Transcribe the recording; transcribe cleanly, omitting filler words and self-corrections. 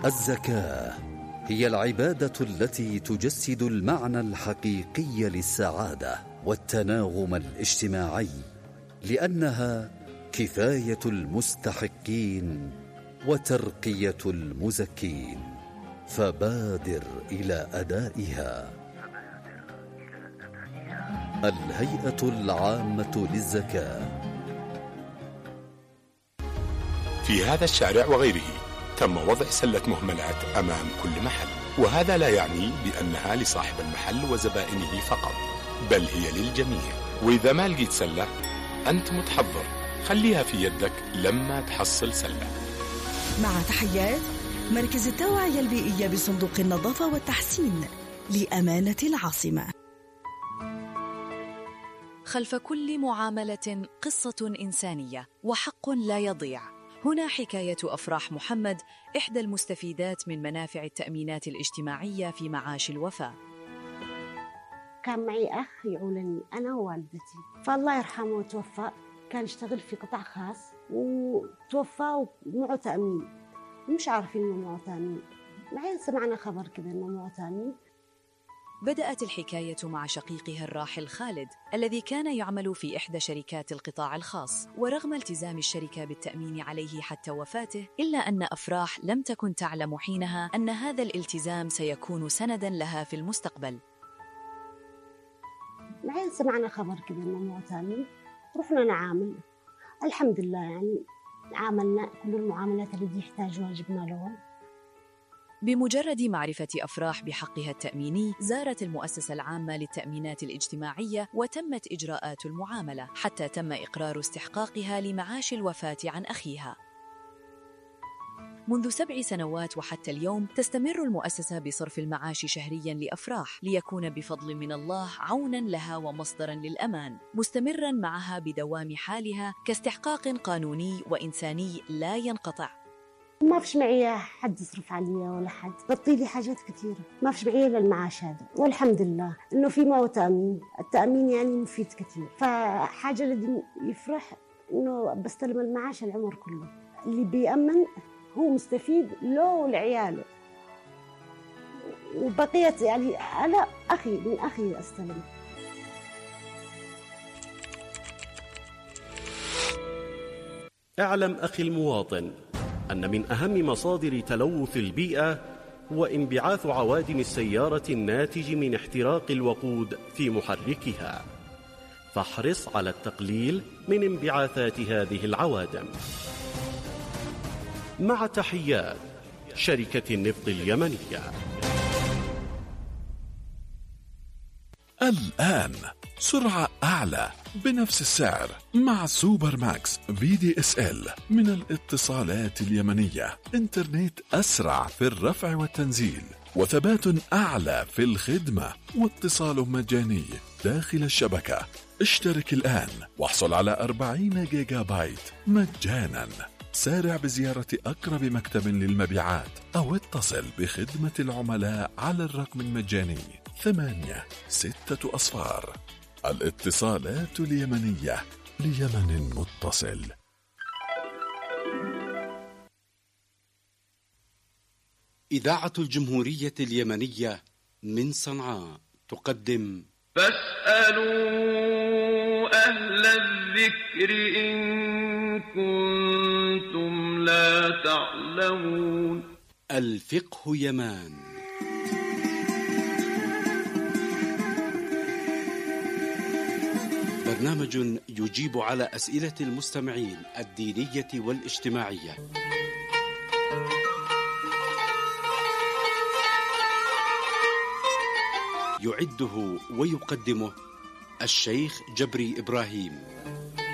الزكاة هي العبادة التي تجسد المعنى الحقيقي للسعادة والتناغم الاجتماعي، لأنها كفاية المستحقين وترقية المزكين، فبادر إلى أدائها. الهيئة العامة للزكاة. في هذا الشارع وغيره تم وضع سلة مهملات أمام كل محل، وهذا لا يعني بأنها لصاحب المحل وزبائنه فقط، بل هي للجميع. وإذا ما لقيت سلة أنت متحضر، خليها في يدك لما تحصل سلة. مع تحيات مركز التوعية البيئية بصندوق النظافة والتحسين لأمانة العاصمة. خلف كل معاملة قصة إنسانية وحق لا يضيع. هنا حكاية أفراح محمد، إحدى المستفيدات من منافع التأمينات الاجتماعية في معاش الوفاة. كان معي أخ يعولني أنا ووالدتي، فالله يرحمه توفى، كان يشتغل في قطاع خاص وتوفى ومعه تأمين، مش عارفين إنه معه تأمين، بعدين سمعنا خبر كذا إنه معه تأمين. بدأت الحكاية مع شقيقها الراحل خالد الذي كان يعمل في إحدى شركات القطاع الخاص، ورغم التزام الشركة بالتأمين عليه حتى وفاته، إلا أن أفراح لم تكن تعلم حينها أن هذا الالتزام سيكون سنداً لها في المستقبل. بعدين سمعنا خبر كذا إنه معه تأمين، رحنا نعامل، الحمد لله يعني عاملنا كل المعاملات اللي يحتاجوها جبنا لهم. بمجرد معرفة أفراح بحقها التأميني، زارت المؤسسة العامة للتأمينات الاجتماعية وتمت إجراءات المعاملة حتى تم إقرار استحقاقها لمعاش الوفاة عن أخيها. منذ 7 سنوات وحتى اليوم تستمر المؤسسة بصرف المعاش شهرياً لأفراح، ليكون بفضل من الله عوناً لها ومصدراً للأمان، مستمراً معها بدوام حالها كاستحقاق قانوني وإنساني لا ينقطع. ما فيش معي حد يصرف علي ولا حد بطي لي حاجات كثيرة، ما فيش معي إلا المعاش هذا، والحمد لله إنه في ما هو تأمين. التأمين يعني مفيد كثير، فحاجة الذي يفرح إنه بستلم المعاش العمر كله، اللي بيأمن هو مستفيد له ولعياله، وبقية يعني أنا من أخي أستلم. اعلم أخي المواطن أن من أهم مصادر تلوث البيئة هو انبعاث عوادم السيارة الناتج من احتراق الوقود في محركها، فاحرص على التقليل من انبعاثات هذه العوادم. مع تحيات شركة النفط اليمنية. الآن سرعة أعلى بنفس السعر مع سوبر ماكس VDSL من الاتصالات اليمنية، إنترنت أسرع في الرفع والتنزيل وثبات أعلى في الخدمة واتصال مجاني داخل الشبكة. اشترك الآن واحصل على 40 جيجا بايت مجانا. سارع بزيارة أقرب مكتب للمبيعات أو اتصل بخدمة العملاء على الرقم المجاني 86. الاتصالات اليمنية، ليمن متصل. إذاعة الجمهورية اليمنية من صنعاء تقدم فاسألوا أهل الذكر إن كنتم لا تعلمون. الفقه يمان. برنامج يجيب على أسئلة المستمعين الدينية والاجتماعية. يعده ويقدمه الشيخ جبري إبراهيم.